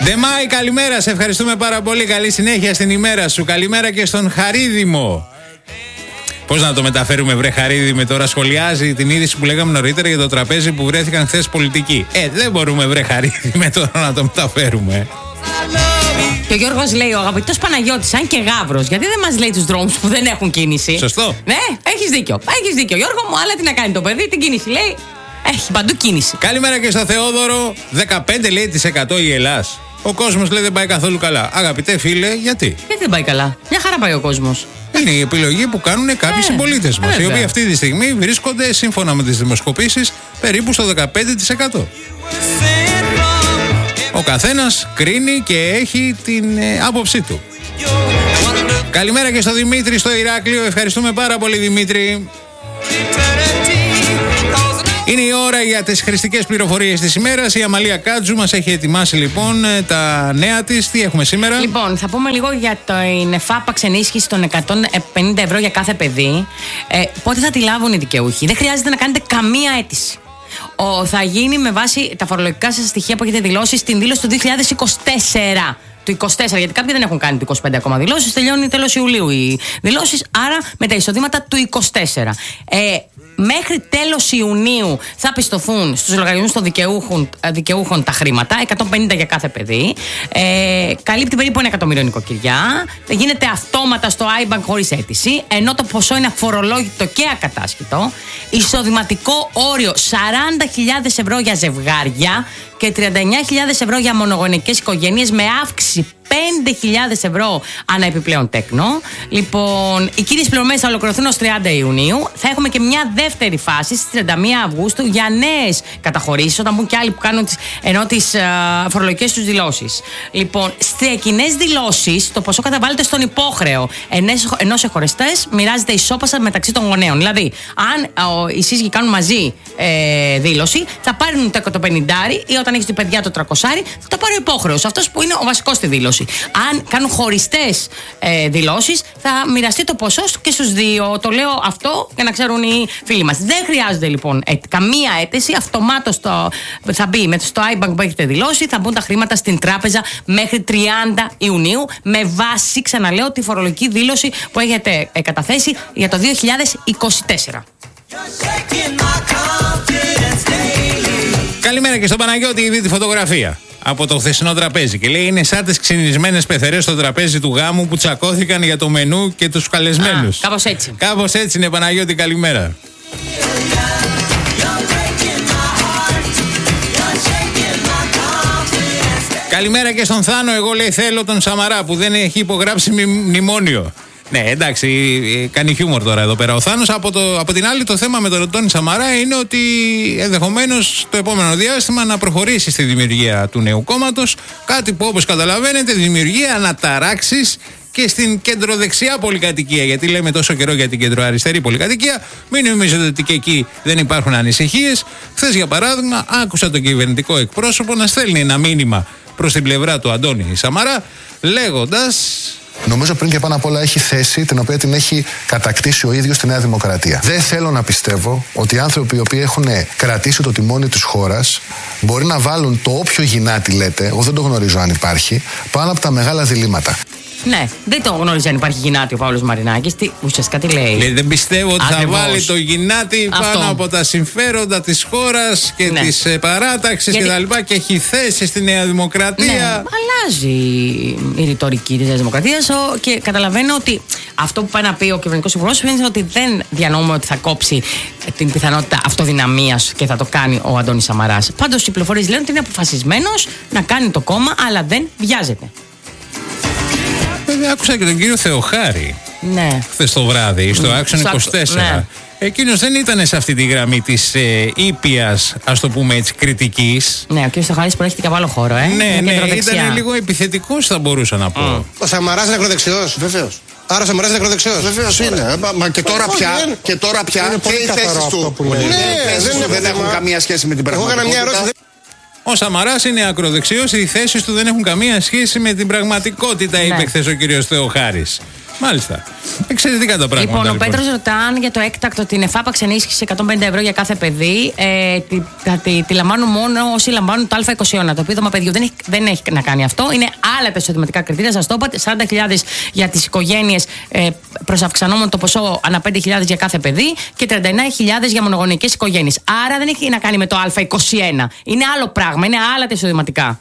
Ντεμάη, καλημέρα. Σε ευχαριστούμε πάρα πολύ. Καλή συνέχεια στην ημέρα σου. Καλημέρα και στον Χαρίδημο. Πώς να το μεταφέρουμε, βρε Χαρίδη, τώρα σχολιάζει την είδηση που λέγαμε νωρίτερα για το τραπέζι που βρέθηκαν χθες πολιτικοί. Δεν μπορούμε, βρε Χαρίδη, τώρα να το μεταφέρουμε. Και ο Γιώργος λέει, ο αγαπητός Παναγιώτης, αν και γάβρος, γιατί δεν μας λέει τους δρόμους που δεν έχουν κίνηση. Σωστό. Ναι, έχεις δίκιο. Έχεις δίκιο, Γιώργο μου, αλλά τι να κάνει το παιδί, την κίνηση λέει. Έχει παντού κίνηση. Καλημέρα και στο Θεόδωρο. 15% η Ελλάς. Ο κόσμος λέει δεν πάει καθόλου καλά. Αγαπητέ φίλε, γιατί? Γιατί δεν πάει καλά? Μια χαρά πάει ο κόσμος. Είναι η επιλογή που κάνουν κάποιοι συμπολίτες μας, οι οποίοι αυτή τη στιγμή βρίσκονται, σύμφωνα με τις δημοσκοπήσεις, περίπου στο 15%. Ο καθένας κρίνει και έχει την άποψή του. Καλημέρα και στο Δημήτρη στο Ηράκλειο. Ευχαριστούμε πάρα πολύ, Δημήτρη. Είναι η ώρα για τις χρηστικές πληροφορίες της ημέρας. Η Αμαλία Κάτζου μας έχει ετοιμάσει λοιπόν τα νέα της. Τι έχουμε σήμερα? Λοιπόν, θα πούμε λίγο για την εφάπαξ ενίσχυση των 150 ευρώ για κάθε παιδί. Πότε θα τη λάβουν οι δικαιούχοι? Δεν χρειάζεται να κάνετε καμία αίτηση. Θα γίνει με βάση τα φορολογικά σας στοιχεία που έχετε δηλώσει στην δήλωση του 2024. Του 24, γιατί κάποιοι δεν έχουν κάνει το 25 ακόμα δηλώσεις. Τελειώνει τέλος Ιουλίου οι δηλώσεις, άρα με τα εισοδήματα του 24. Μέχρι τέλος Ιουνίου θα πιστωθούν στους λογαριασμούς των δικαιούχων τα χρήματα, 150 για κάθε παιδί. Καλύπτει περίπου 1 εκατομμύριο νοικοκυριά. Γίνεται αυτόματα στο iBank χωρίς αίτηση, ενώ το ποσό είναι αφορολόγητο και ακατάσχητο. Εισοδηματικό όριο 40.000 ευρώ για ζευγάρια και 39.000 ευρώ για μονογονεϊκές οικογένειες, με αύξηση 5.000 ευρώ ανά επιπλέον τέκνο. Λοιπόν, οι κύριες πληρωμές θα ολοκληρωθούν ως 30 Ιουνίου. Θα έχουμε και μια δεύτερη φάση στις 31 Αυγούστου για νέες καταχωρήσεις, όταν μπουν και άλλοι που κάνουν τις φορολογικές τους δηλώσεις. Λοιπόν, στις κοινές δηλώσεις το ποσό καταβάλλεται στον υπόχρεο, ενώ σε χωριστές μοιράζεται ισόπασα μεταξύ των γονέων. Δηλαδή, αν οι σύζυγοι κάνουν μαζί δήλωση, θα πάρουν το 150 ή όταν έχει την παιδιά το 300, θα το πάρει ο υπόχρεος, αυτός που είναι ο βασικός στη δήλωση. Αν κάνουν χωριστές δηλώσεις, θα μοιραστεί το ποσό και στους δύο. Το λέω αυτό για να ξέρουν οι φίλοι μας. Δεν χρειάζεται λοιπόν καμία αίτηση. Αυτομάτως θα μπει στο iBank που έχετε δηλώσει, θα μπουν τα χρήματα στην τράπεζα μέχρι 30 Ιουνίου, με βάση, ξαναλέω, τη φορολογική δήλωση που έχετε καταθέσει για το 2024. Καλημέρα και στον Παναγιώτη, είδε τη φωτογραφία από το χθεσινό τραπέζι και λέει είναι σαν τις ξυνισμένες πεθερές στο τραπέζι του γάμου που τσακώθηκαν για το μενού και τους καλεσμένους. Κάπως έτσι. Κάπως έτσι είναι, Παναγιώτη, καλημέρα. Καλημέρα και στον Θάνο. Εγώ λέει θέλω τον Σαμαρά που δεν έχει υπογράψει μνημόνιο. Ναι, εντάξει, κάνει χιούμορ τώρα εδώ πέρα ο Θάνος. Από την άλλη, το θέμα με τον Τόνι Σαμαρά είναι ότι ενδεχομένως το επόμενο διάστημα να προχωρήσει στη δημιουργία του νέου κόμματος. Κάτι που, όπως καταλαβαίνετε, δημιουργεί αναταράξεις και στην κεντροδεξιά πολυκατοικία. Γιατί λέμε τόσο καιρό για την κεντροαριστερή πολυκατοικία, μην νομίζετε ότι και εκεί δεν υπάρχουν ανησυχίες. Χθες, για παράδειγμα, άκουσα τον κυβερνητικό εκπρόσωπο να στέλνει ένα μήνυμα προς την πλευρά του Αντώνη Σαμαρά, λέγοντας. Νομίζω πριν και πάνω απ' όλα έχει θέση την οποία την έχει κατακτήσει ο ίδιος στη Νέα Δημοκρατία. Δεν θέλω να πιστεύω ότι οι άνθρωποι οι οποίοι έχουν κρατήσει το τιμόνι της χώρας μπορεί να βάλουν το όποιο γυνάτι λέτε, εγώ δεν το γνωρίζω αν υπάρχει, πάνω από τα μεγάλα διλήμματα. Ναι, δεν το γνωρίζει αν υπάρχει γυνάτι ο Παύλος Μαρινάκης. Ουσιαστικά τι λέει? Δεν πιστεύω ότι θα βάλει το γυνάτη πάνω από τα συμφέροντα της χώρας και της παράταξης κτλ. Και έχει θέση στη Νέα Δημοκρατία. Ναι, αλλάζει η ρητορική της Νέας Δημοκρατίας και καταλαβαίνω ότι αυτό που πάει να πει ο κυβερνητικός υπουργός είναι ότι δεν διανοούμε ότι θα κόψει την πιθανότητα αυτοδυναμίας και θα το κάνει ο Αντώνης Σαμαράς. Πάντως οι πληροφορίες λένε ότι είναι αποφασισμένος να κάνει το κόμμα, αλλά δεν βιάζεται. Άκουσα και τον κύριο Θεοχάρη χθες το βράδυ στο Action 24. Ναι. Εκείνος δεν ήταν σε αυτή τη γραμμή της ήπιας, ας το πούμε έτσι, κριτικής. Ναι, ο κύριος Θεοχάρης προέρχεται και από άλλο χώρο, Ναι, ήταν λίγο επιθετικός, θα μπορούσα να πω. Ο Σαμαράς είναι ακροδεξιός. Βεβαίως. Άρα ο Σαμαράς είναι ακροδεξιός. Βεβαίως είναι. Μα και τώρα πια και οι θέσεις του δεν έχουν καμία σχέση με την πραγματικότητα. Ο Σαμαράς είναι ακροδεξιός, οι θέσεις του δεν έχουν καμία σχέση με την πραγματικότητα, είπε χθες ο κύριος Θεοχάρης. Μάλιστα. Εξαιρετικά τα πράγματα. Λοιπόν, ο Πέτρος ρωτάν για το έκτακτο την εφάπαξ ενίσχυση 150 ευρώ για κάθε παιδί. Τη λαμβάνουν μόνο όσοι λαμβάνουν το Α21. Το επίδομα παιδιού δεν έχει να κάνει αυτό. Είναι άλλα τα εισοδηματικά κριτήρια. Σας το είπα. 40.000 για τις οικογένειες προς αυξανόμενο το ποσό ανά 5.000 για κάθε παιδί και 39.000 για μονογονεϊκές οικογένειες. Άρα δεν έχει να κάνει με το Α21. Είναι άλλο πράγμα. Είναι άλλα τα εισοδηματικά.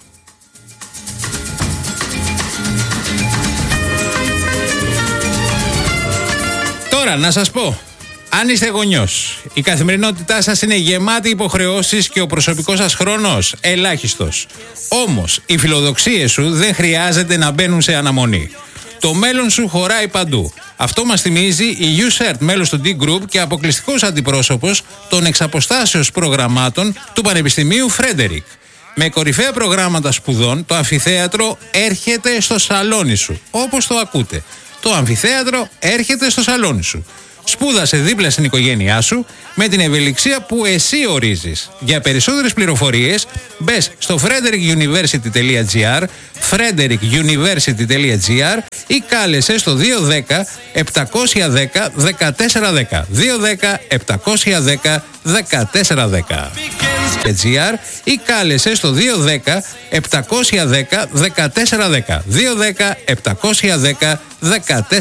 Τώρα, να σας πω, αν είστε γονιός, η καθημερινότητά σας είναι γεμάτη υποχρεώσεις και ο προσωπικός σας χρόνος ελάχιστος. Όμως, οι φιλοδοξίες σου δεν χρειάζεται να μπαίνουν σε αναμονή. Το μέλλον σου χωράει παντού. Αυτό μας θυμίζει η U-CERT, μέλος του D-Group και αποκλειστικός αντιπρόσωπος των εξαποστάσεως προγραμμάτων του Πανεπιστημίου Φρέντερικ. Με κορυφαία προγράμματα σπουδών, το αμφιθέατρο έρχεται στο σαλόνι σου, όπως το ακούτε. Το αμφιθέατρο έρχεται στο σαλόνι σου. Σπούδασε δίπλα στην οικογένειά σου με την ευελιξία που εσύ ορίζεις. Για περισσότερες πληροφορίες μπες στο frederickuniversity.gr, frederickuniversity.gr ή κάλεσε στο 210 710 1410. 210 710 1410. ή κάλεσε στο 210 710 1410. 210 710 1410.